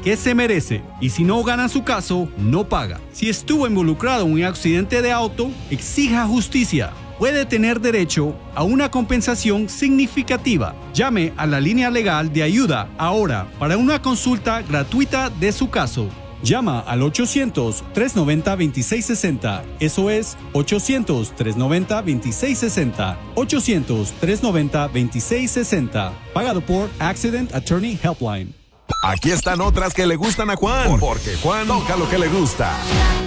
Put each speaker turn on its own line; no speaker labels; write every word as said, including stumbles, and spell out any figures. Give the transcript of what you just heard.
que se merece. Y si no gana su caso, no paga. Si estuvo involucrado en un accidente de auto, exija justicia. Puede tener derecho a una compensación significativa. Llame a la línea legal de ayuda ahora para una consulta gratuita de su caso. Llama al ochocientos, trescientos noventa, veintiséis sesenta. Eso es ochocientos, trescientos noventa, veintiséis sesenta. ochocientos, trescientos noventa, veintiséis sesenta. Pagado por Accident Attorney Helpline.
Aquí están otras que le gustan a Juan, porque Juan toca lo que le gusta.